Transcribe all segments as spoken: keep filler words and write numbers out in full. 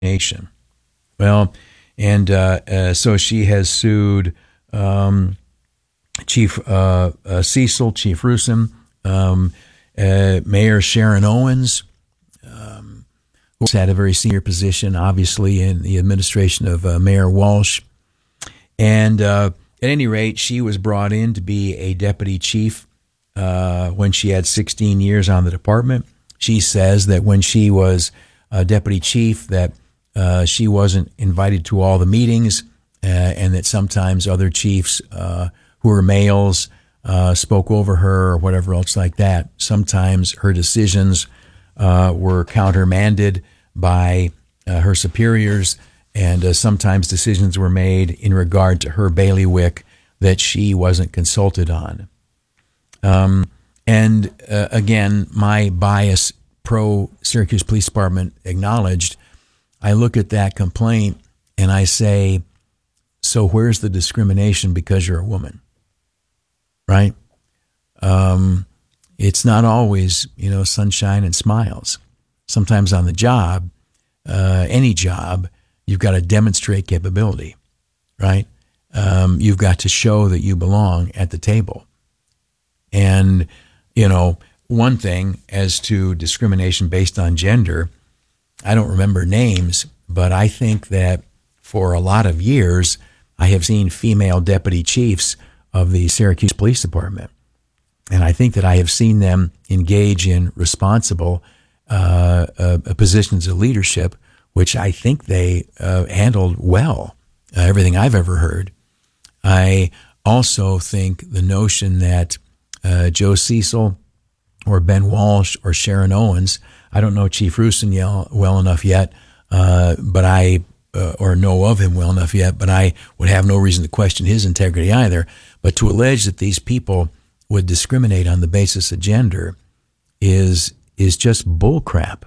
nation. Well, and uh, uh, so she has sued um, Chief uh, uh, Cecil, Chief Russom, um, uh, Mayor Sharon Owens, um, who's had a very senior position, obviously, in the administration of uh, Mayor Walsh. And uh, at any rate, she was brought in to be a deputy chief uh, when she had sixteen years on the department. She says that when she was a deputy chief, that uh, she wasn't invited to all the meetings, uh, and that sometimes other chiefs uh, who were males uh, spoke over her or whatever else like that. Sometimes her decisions uh, were countermanded by uh, her superiors, and uh, sometimes decisions were made in regard to her bailiwick that she wasn't consulted on. Um, and uh, again, my bias pro Syracuse Police Department acknowledged. I look at that complaint and I say, so where's the discrimination because you're a woman, right? Um, it's not always, you know, sunshine and smiles. Sometimes on the job, uh, any job, you've got to demonstrate capability, right? Um, you've got to show that you belong at the table. And, you know, one thing as to discrimination based on gender, I don't remember names, but I think that for a lot of years, I have seen female deputy chiefs of the Syracuse Police Department. And I think that I have seen them engage in responsible uh, uh, positions of leadership, which I think they uh, handled well, uh, everything I've ever heard. I also think the notion that uh, Joe Cecil or Ben Walsh or Sharon Owens, I don't know Chief Russom well enough yet, uh, but I, uh, or know of him well enough yet, but I would have no reason to question his integrity either. But to allege that these people would discriminate on the basis of gender is is just bullcrap,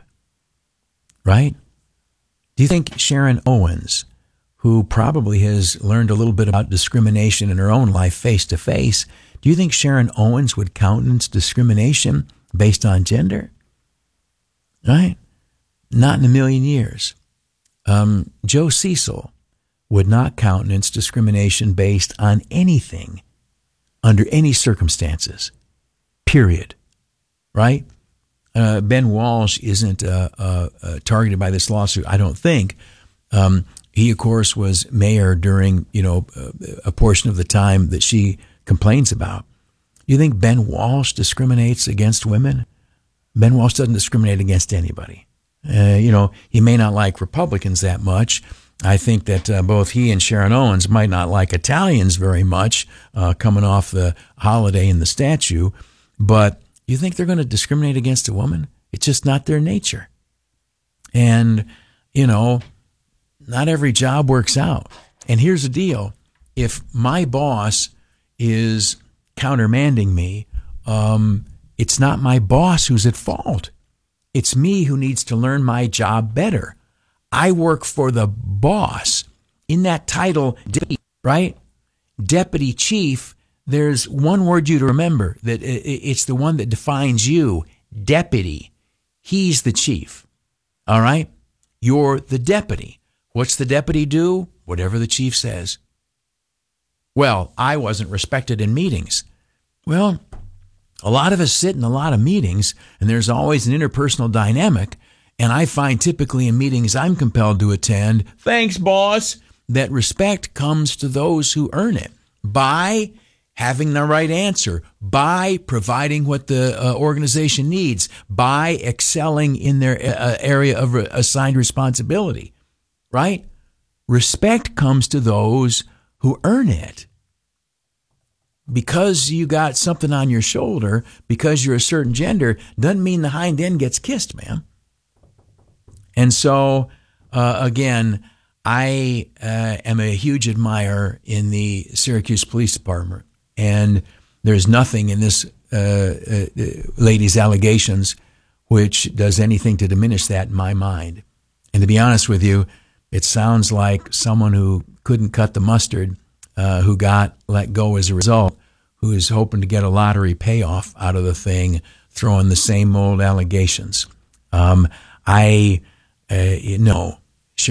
right? Do you think Sharon Owens, who probably has learned a little bit about discrimination in her own life face to face, do you think Sharon Owens would countenance discrimination based on gender? Right? Not in a million years. Um, Joe Cecil would not countenance discrimination based on anything, under any circumstances, period. Right? Uh, Ben Walsh isn't uh, uh, uh, targeted by this lawsuit, I don't think. Um, he, of course, was mayor during, you know, uh, a portion of the time that she complains about. You think Ben Walsh discriminates against women? Ben Walsh doesn't discriminate against anybody. Uh, you know, he may not like Republicans that much. I think that uh, both he and Sharon Owens might not like Italians very much, uh, coming off the holiday and the statue. But you think they're going to discriminate against a woman? It's just not their nature. And, you know, not every job works out. And here's the deal. If my boss is countermanding me, um, it's not my boss who's at fault. It's me who needs to learn my job better. I work for the boss. In that title, right? Deputy chief, there's one word you to remember, that it's the one that defines you, deputy. He's the chief, all right? You're the deputy. What's the deputy do? Whatever the chief says. Well, I wasn't respected in meetings. Well, a lot of us sit in a lot of meetings, and there's always an interpersonal dynamic, and I find typically in meetings I'm compelled to attend, thanks, boss, that respect comes to those who earn it by having the right answer, by providing what the uh, organization needs, by excelling in their uh, area of re- assigned responsibility, right? Respect comes to those who earn it. Because you got something on your shoulder, because you're a certain gender, doesn't mean the hind end gets kissed, man. And so, uh, again, I uh, am a huge admirer in the Syracuse Police Department. And there's nothing in this uh, uh, lady's allegations which does anything to diminish that in my mind. And to be honest with you, it sounds like someone who couldn't cut the mustard, uh, who got let go as a result, who is hoping to get a lottery payoff out of the thing, throwing the same old allegations. Um, I, uh, no,